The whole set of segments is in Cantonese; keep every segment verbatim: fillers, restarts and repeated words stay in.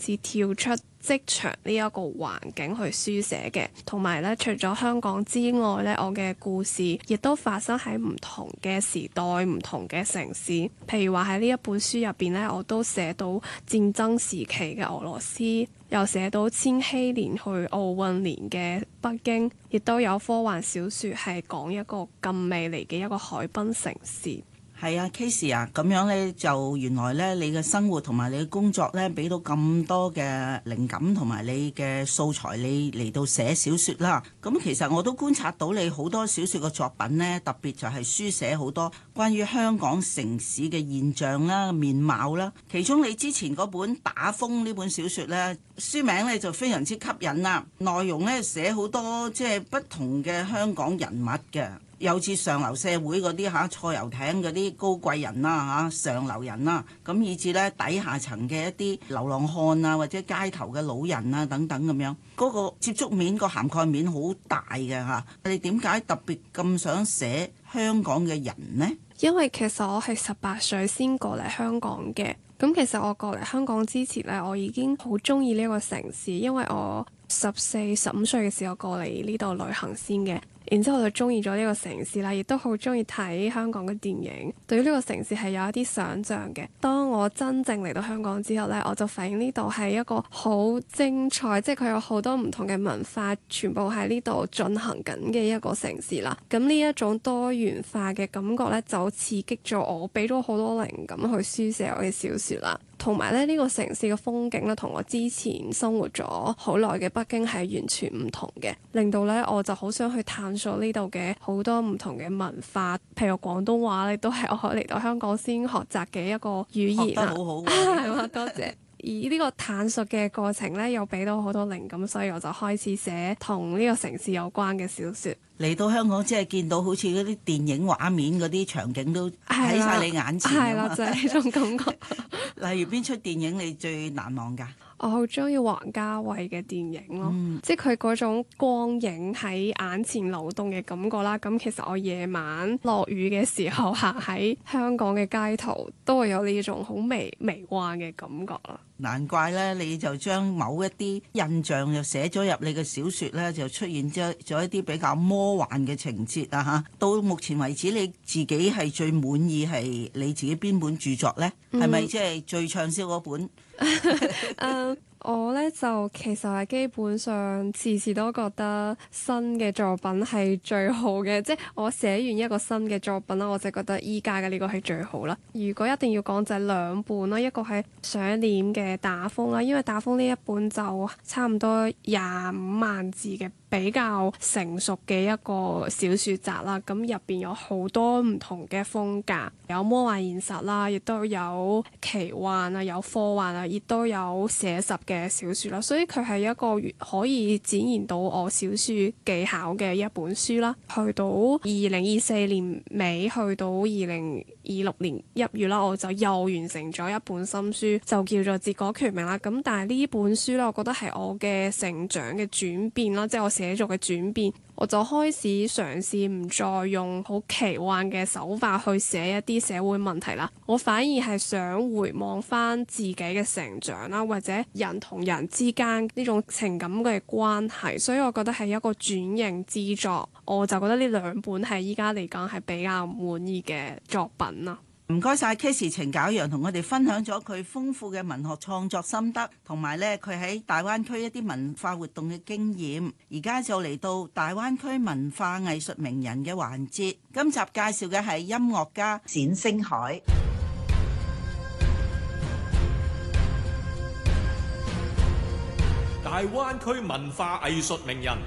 始跳出職場呢一個環境去書寫嘅。同埋咧，除咗香港之外咧，我嘅故事亦都發生喺唔同嘅時代、唔同嘅城市。譬如話喺呢一本書入邊咧，我都寫到戰爭時期嘅俄羅斯，又寫到千禧年去奧運年嘅北京，亦都有科幻小説係講一個咁美麗嘅一個海濱城市。 係啊，Casey 啊，咁樣呢，就原來呢，你嘅生活同埋你嘅工作呢，俾到咁多嘅靈感同埋你嘅素材，你嚟到寫小説啦。咁其實我都觀察到你好多小説嘅作品呢，特別就係書寫好多關於香港城市嘅現象啦、面貌啦。其中你之前嗰本《打風》呢本小説呢，書名呢就非常之吸引啦，內容呢寫好多即係不同嘅香港人物嘅。有似上流社會嗰啲嚇坐遊艇嗰啲高貴人啦嚇上流人啦，咁以至咧底下層嘅一啲流浪漢啊或者街頭嘅老人啊等等咁樣，嗰個接觸面個涵蓋面好大嘅嚇。你點解特別咁想寫香港嘅人呢？ 因為其實我係十八歲先過嚟香港嘅，咁其實我過嚟香港之前咧，我已經好中意呢個城市，因為我十四、十五歲嘅時候過嚟呢度旅行先嘅。然之後我就中意咗呢個城市啦，亦都好中意睇香港嘅電影，對於呢個城市係有一啲想像嘅。當我真正嚟到香港之後呢，我就發現呢度係一個好精彩，即係佢有好多唔同嘅文化，全部喺呢度進行緊嘅一個城市啦。咁呢一種多元化嘅感覺呢，就刺激咗我，俾咗好多靈感去書寫我嘅小説啦。同埋咧，呢個城市嘅風景咧，同我之前生活咗好耐嘅北京係完全唔同嘅，令到咧我就好想去探索呢度嘅好多唔同嘅文化，譬如廣東話咧，都係我嚟到香港先學習嘅一個語言。 學得好好， 係嘛？多謝。而呢個探索嘅過程咧，又俾到好多靈感，所以我就開始寫同呢個城市有關嘅小説。 嚟到香港，即係見到好似嗰啲電影畫面嗰啲場景都喺晒你眼前。 係啦，就係呢種感覺。 例如邊出電影你最難忘㗎？ 我好中意王家衛嘅電影咯，嗯、即係佢嗰種光影喺眼前流動嘅感覺啦。咁其實我夜晚落雨嘅時候行喺香港嘅街頭，都會有呢種好微微幻嘅感覺啦。 難怪咧，你就將某一啲印象就寫咗入你嘅小説咧，就出現咗咗一啲比較魔幻嘅情節啊！嚇，到目前為止你自己係最滿意係你自己邊本著作呢？係咪即係最暢銷嗰本？ uh, 我呢就其實係基本上次次都覺得新嘅作品係最好嘅，即係我寫完一個新嘅作品啦，我就覺得依家嘅呢個係最好啦。如果一定要講就係兩本啦，一個係上一年嘅打風啦，因為打風呢一本就差唔多廿五萬字嘅比較成熟嘅一個小説集啦，咁入邊有好多唔同嘅風格，有魔幻現實啦，亦都有奇幻啊，有科幻啊，亦都有寫實嘅小説啦，所以佢係一個可以展現到我小説技巧嘅一本書啦。去到二零二四年尾，去到二零二六年一月啦，我就又完成咗一本新書，就叫做《結果決明》啦。咁但係呢本書咧，我覺得係我嘅成長嘅轉變啦，即係我寫作嘅轉變，我就開始嘗試唔再用好奇幻嘅手法去寫一啲社會問題啦。我反而係想回望翻自己嘅成長啦，或者人同人之間呢種情感嘅關係，所以我覺得係一個轉型之作。我就覺得呢兩本係依家嚟講係比較滿意嘅作品啦。 唔該晒 Casey 程絞陽同我哋分享咗佢豐富嘅文學創作心得，同埋咧佢喺大灣區一啲文化活動嘅經驗。而家就嚟到大灣區文化藝術名人嘅環節，今集介紹嘅係音樂家冼星海。 大灣區文化藝術名人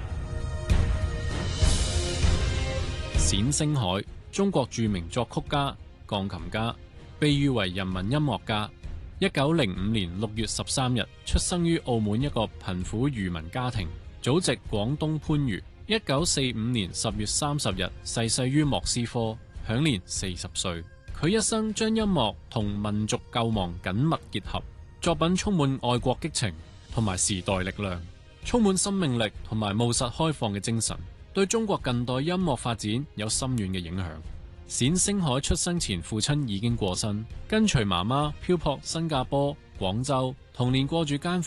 冼星海，中國著名作曲家、鋼琴家，被譽為人民音樂家。一九零五年六月十三日出生於澳門一個貧苦漁民家庭，祖籍廣東番禺。一九四五年十月三十日逝世於莫斯科，享年四十歲。佢一生將音樂同民族救亡緊密結合，作品充滿愛國激情同埋時代力量，充滿生命力同埋務實開放嘅精神，對中國近代音樂發展有深遠嘅影響。冼星海出生前父親已經過身，跟隨媽媽漂泊新加坡、廣州，童年過住艱